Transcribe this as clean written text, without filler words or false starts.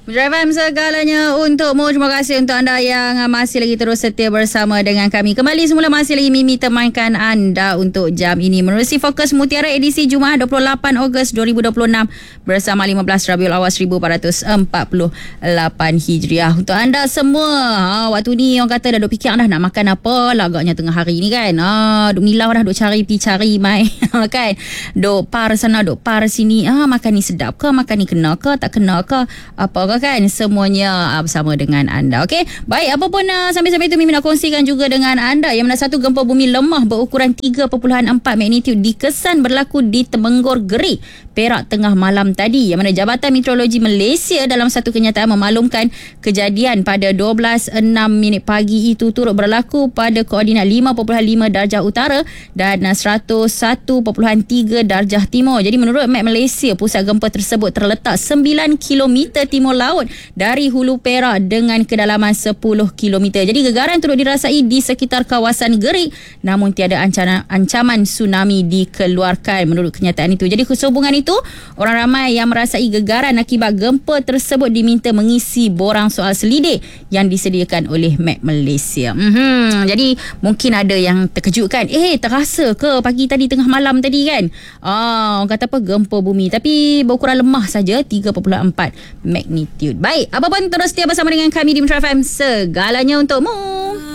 Metro FM segalanya untukmu. Terima kasih untuk anda yang masih lagi terus setia bersama dengan kami. Kembali semula masih lagi Mimi temankan anda untuk jam ini menerusi Fokus Mutiara edisi Jumaat 28 Ogos 2026 bersama 15 Rabiul Awal 1448 Hijriah. Untuk anda semua, waktu ni orang kata dah duk fikir dah nak makan apa lah agaknya tengah hari ni kan. Duk milau dah, duk cari mai kan. Duk par sana, duk par sini. Makan ni sedap ke? Makan ni kena ke? Tak kena ke? Apa kan, semuanya bersama dengan anda. Okey, baik, apa pun sambil-sambil itu Mimi nak kongsikan juga dengan anda yang mana satu gempa bumi lemah berukuran 3.4 magnitude dikesan berlaku di Temenggor Gerik, Perak tengah malam tadi, yang mana Jabatan Meteorologi Malaysia dalam satu kenyataan memaklumkan kejadian pada 12.06 pagi itu turut berlaku pada koordinat 5.5 darjah utara dan 101.3 darjah timur. Jadi menurut Met Malaysia, pusat gempa tersebut terletak 9 km timur laut dari Hulu Perak dengan kedalaman 10 km. Jadi gegaran turut dirasai di sekitar kawasan Gerik, namun tiada ancaman tsunami dikeluarkan menurut kenyataan itu. Jadi sehubungan itu, orang ramai yang merasai gegaran akibat gempa tersebut diminta mengisi borang soal selidik yang disediakan oleh Met Malaysia. Jadi mungkin ada yang terkejut kan, terasa ke pagi tadi tengah malam tadi kan, orang kata apa, gempa bumi, tapi berukuran lemah saja 3.4 magnitude. Baik, apa pun terus setia bersama dengan kami di Metro FM, segalanya untukmu.